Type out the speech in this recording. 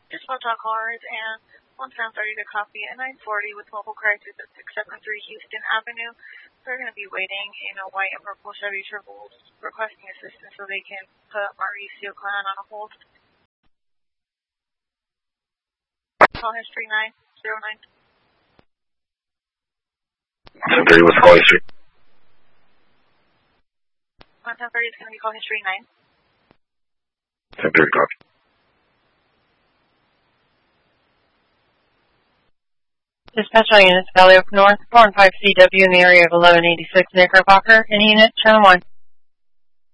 Dispatch all cars and 130 to copy at 940 with mobile crisis at 673 Houston Avenue. They're going to be waiting in a white and purple Chevy Traverse requesting assistance so they can put Mauricio Clan on a hold. Call history 909. 1030, what's call history? 1030 is going to be call history 9. 1030, copy. Dispatch all units, Valley Oak North, 4 and 5 CW in the area of 1186 Knickerbocker. Any unit, channel 1.